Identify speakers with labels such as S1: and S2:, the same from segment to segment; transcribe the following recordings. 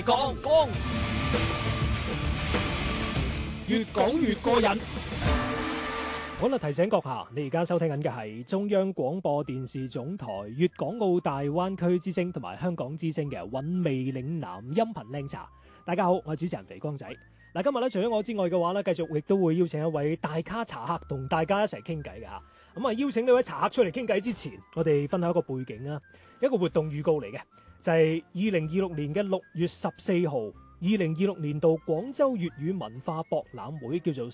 S1: 講，越講越過癮。好啦，提醒閣下，你而家收聽緊嘅係中央廣播電視總台粵港澳大灣區之聲同埋香港之聲嘅韻味嶺南音頻靚茶。大家好，我係主持人肥光仔。嗱，今日咧除咗我之外嘅話咧，繼續亦都會邀請一位大咖茶客同大家一齊傾偈嘅嚇。咁啊，邀請呢位茶客出嚟傾偈之前，我哋分享一個背景啊，一個活動預告嚟嘅，就係2026年嘅6月14號。2026年度廣州粵語文化博覽會叫做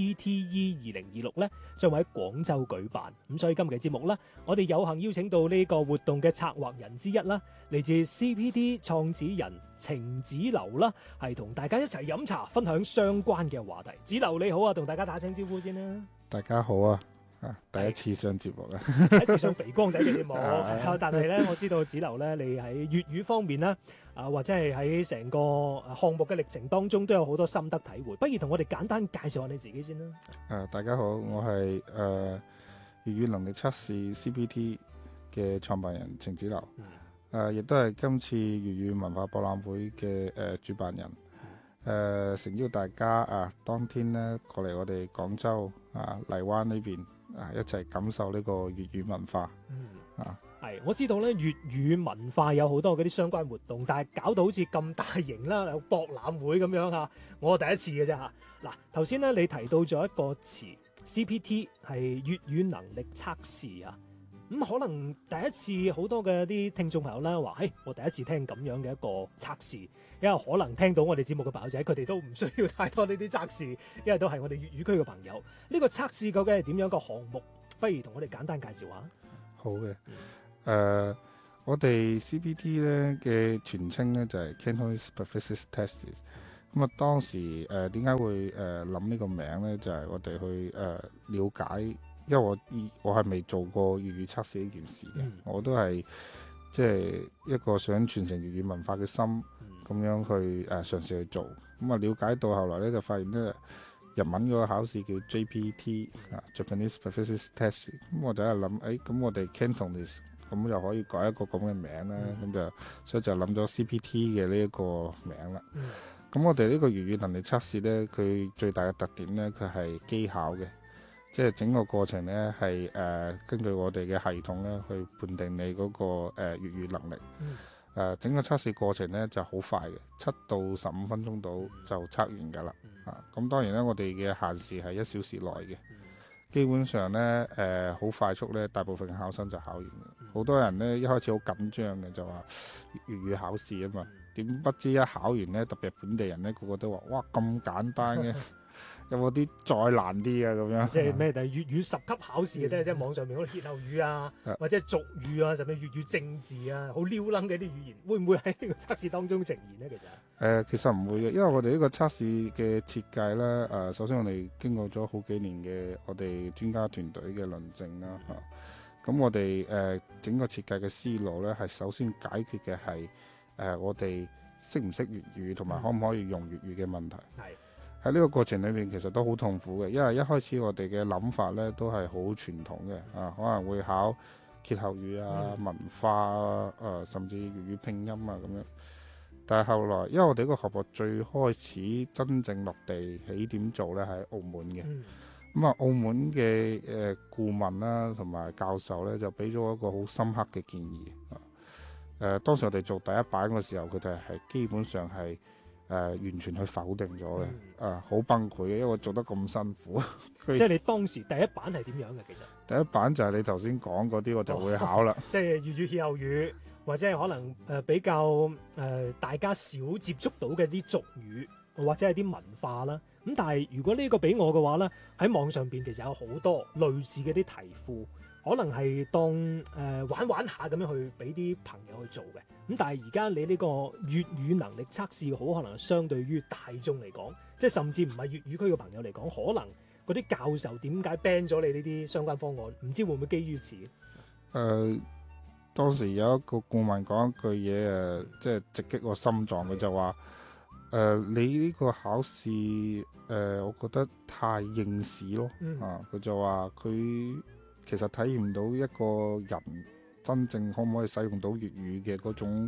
S1: CPTE 2026咧，將會喺廣州舉辦。咁所以今期節目咧，我哋有幸邀請到呢個活動嘅策劃人之一啦，嚟自 CPT 創始人程子流啦，係同大家一齊飲茶，分享相關嘅話題。子流你好啊，同大家打聲招呼先啦。
S2: 大家好啊！第一次上節目啊，
S1: 第一次上肥光仔嘅節目。但係咧，我知道子流咧，你喺粵語方面咧，或者係喺成個項目嘅歷程當中，都有好多心得體會。不如同我哋簡單介紹下你自己先啦。
S2: 大家好，我係粵語能力測試 CPT 嘅創辦人程子流，亦都係今次粵語文化博覽會嘅主辦人。誠邀大家當天咧過嚟我哋廣州荔灣呢邊一齊感受呢個粵語文化。
S1: 係，我知道咧粵語文化有好多嗰啲相關活動，但係搞到好似咁大型啦，有博覽會咁樣嚇，我第一次嘅啫嚇。嗱，頭先咧你提到咗一個詞 CPT 係粵語能力測試啊。咁可能第一次好多嘅啲聽眾朋友咧話，我第一次聽咁樣嘅一個測試，因為可能聽到我哋節目嘅朋友仔，佢哋都唔需要太多呢啲測試，因為都係我哋粵語區嘅朋友。呢個測試究竟係點樣個項目？不如同我哋簡單介紹下。
S2: 好嘅，我哋 CPT 咧嘅全稱咧就係 Cantonese Proficiency Test。咁啊，當時點解會諗呢個名咧？就係我哋去了解，因為我係未做過粵語測試呢件事嘅，我都係即係一個想傳承粵語文化嘅心，咁樣去嘗試去做。咁啊，了解到後來咧就發現咧，日文嗰個考試叫 JPT Japanese Proficiency Test。咁我就喺度諗，咁我哋 Cantonese 咁就可以改一個咁嘅名啦。咁就所以就諗咗 CPT 嘅呢一個名啦。咁我哋呢個粵語能力測試咧，佢最大嘅特點咧，佢係機考嘅。即係整個過程咧係根據我哋嘅系統咧去判定你嗰個粵語能力。整個測試過程咧就好快嘅，7到15分鐘到就測完㗎啦。咁當然咧，我哋嘅限時係1小時內嘅。基本上咧好快速咧，大部分嘅考生就考完嘅。好多人咧一開始好緊張嘅，就話粵語考試啊嘛，點不知一考完咧，特別係本地人咧，個個都話哇咁簡單嘅。有冇啲再難啲啊？咁樣
S1: 即係咩？就係粵語10級考試嘅啫，即係網上面嗰啲歇後語啊，或者係俗語啊，甚至粵語政治啊，好撩楞嘅啲語言，會唔會喺呢個測試當中呈現呢？
S2: 其實唔會嘅，因為我哋呢個測試嘅設計咧，首先我哋經過咗好幾年嘅我哋專家團隊嘅論證啦，咁我哋整個設計嘅思路咧，係首先解決嘅係我哋識唔識粵語，同埋可唔可以用粵語嘅問題。喺呢個過程裏面其實都好痛苦嘅，因為一開始我哋嘅諗法咧都係好傳統嘅，可能會考歇後語啊、文化啊、甚至粵語拼音啊咁樣。但係後來，因為我哋呢個項目最開始真正落地起點做咧喺澳門嘅，咁澳門嘅顧問啦同埋教授咧就俾咗一個好深刻嘅建議。當時我哋做第一版嘅時候，佢哋係基本上係完全去否定咗嘅，好崩潰嘅，因為我做得咁辛苦。
S1: 即係你當時第一版係點樣嘅？其實
S2: 第一版就係你頭先講嗰啲，我就會考啦。
S1: 即係粵語歇後語，或者係可能比較大家少接觸到嘅啲俗語，或者係啲文化啦。咁但係如果呢個俾我嘅話咧，喺網上邊其實有好多類似嘅啲題庫。可能係當玩玩下咁樣去俾啲朋友去做嘅，咁但係而家你呢個粵語能力測試好可能係相對於大眾嚟講，即係甚至唔係粵語區嘅朋友嚟講，可能嗰啲教授點解 ban 咗你呢啲相關方案？唔知會唔會基於此？
S2: 當時有一個顧問講一句嘢即係直擊我心臟，佢就話你呢個考試我覺得太應試咯。佢就話佢其實體驗到一個人真正可唔可以使用到粵語嘅嗰種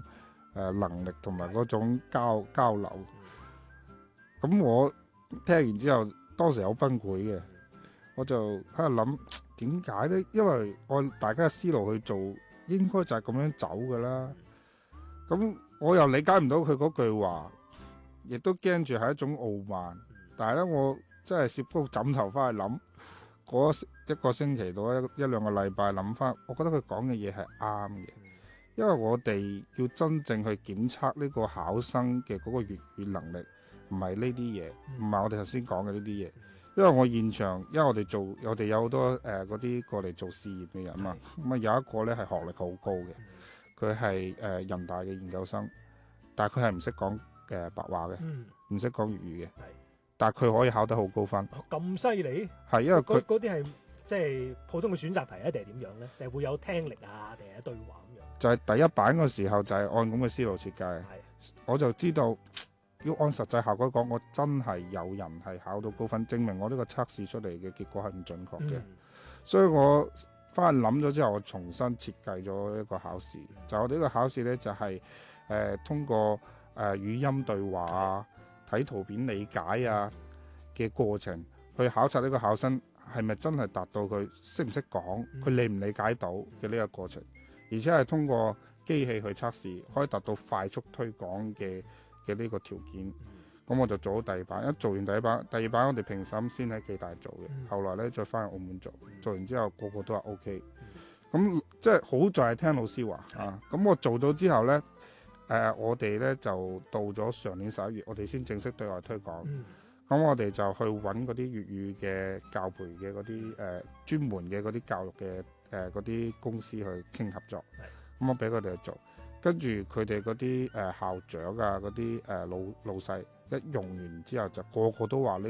S2: 能力同埋嗰種交流。咁我聽完之後，當時好崩潰嘅，我就喺度諗點解呢？因為按大家嘅思路去做，應該就係咁樣走㗎啦。咁我又理解唔到佢嗰句話，亦都驚住係一種傲慢。但係咧，我真係攝高枕頭翻去諗，嗰一個星期到一兩個禮拜諗翻，我覺得佢講嘅嘢係啱嘅。因為我哋要真正去檢測呢個考生嘅嗰個粵語能力，唔係呢啲嘢，唔係我哋頭先講嘅呢啲嘢。因為我現場，因為我哋有好多嗰啲過嚟做試驗嘅人嘛，咁啊有一個咧係學歷好高嘅，佢係人大嘅研究生，但係佢係唔識講白話嘅，唔識講粵語嘅，但係佢可以考得好高分。
S1: 咁犀利？
S2: 係因為佢
S1: 嗰啲係即係普通嘅選擇題啊，定係點樣咧？定係會有聽力啊，定係對話咁樣？
S2: 就係第一版嘅時候就係按咁嘅思路設計，我就知道要按實際效果講，我真係有人係考到高分，證明我呢個測試出嚟嘅結果係唔準確嘅。所以我翻去諗咗之後，我重新設計咗一個考試。就我哋呢個考試呢，就係通過語音對話啊、睇圖片理解啊嘅過程，去考察呢個考生係咪真係達到佢識唔識講，佢理唔理解到嘅呢個過程，而且係通過機器去測試，可以達到快速推廣嘅呢個條件。咁我就做咗第二版，一做完第二版我哋評審先喺暨大做嘅，後來咧再翻去澳門做，做完之後個個都話 OK。咁即係好在係聽老師話啊。咁我做到之後咧，我哋咧就到咗上年11月，我哋先正式對外推廣。咁我哋就去揾嗰啲粵語嘅教培嘅嗰啲專門嘅嗰啲教育嘅嗰啲公司去傾合作。咁我俾佢哋去做，跟住佢哋嗰啲校長啊，嗰啲老細一用完之後，就個個都話呢